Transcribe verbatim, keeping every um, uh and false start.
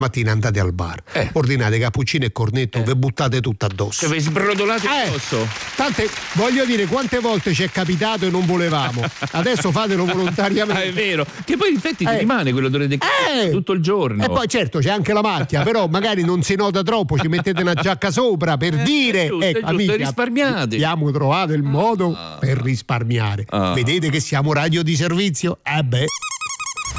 mattina andate al bar, Eh. ordinate cappuccino e cornetto, Eh. ve buttate tutto addosso. Che vi sbrodolate Eh, addosso. tante, voglio dire, quante volte ci è capitato e non volevamo. Adesso fatelo volontariamente. Ah, è vero. Che poi in effetti ti Eh. rimane quell'odore di Eh. tutto il giorno. E poi certo c'è anche la macchia, però magari non si nota troppo, ci mettete una giacca sopra per Eh, dire è giusto, è ecco, giusto, amici, risparmiate. abbiamo trovato il modo per risparmiare. Ah. Vedete che siamo radio di servizio? Eh beh.